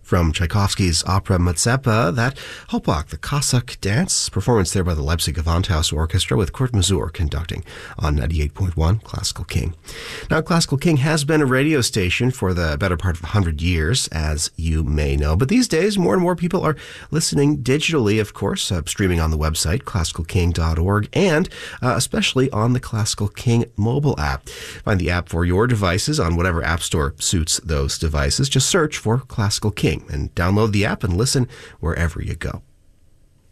From Tchaikovsky's opera Mazeppa, that Hopok, the Cossack dance, performance there by the Leipzig Gewandhaus Orchestra with Kurt Masur conducting on 98.1 Classical King. Now, Classical King has been a radio station for the better part of 100 years, as you may know, but these days more and more people are listening digitally, of course, streaming on the website, classicalking.org, and especially on the Classical King mobile app. Find the app for your devices on whatever app store suits those devices. Just search for Classical King and download the app and listen wherever you go.